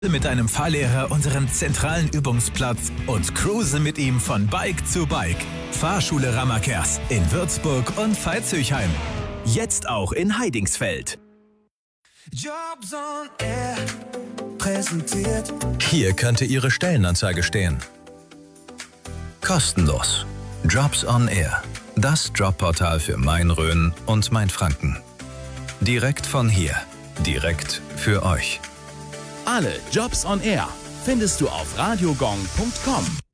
mit einem Fahrlehrer unseren zentralen Übungsplatz und cruise mit ihm von Bike zu Bike. Fahrschule Rammerkers in Würzburg und Veitshöchheim. Jetzt auch in Heidingsfeld. Jobs on Air präsentiert. Hier könnte Ihre Stellenanzeige stehen. Kostenlos. Jobs on Air. Das Jobportal für Main-Rhön und Mainfranken. Direkt von hier. Direkt für euch. Alle Jobs on Air findest du auf radiogong.com.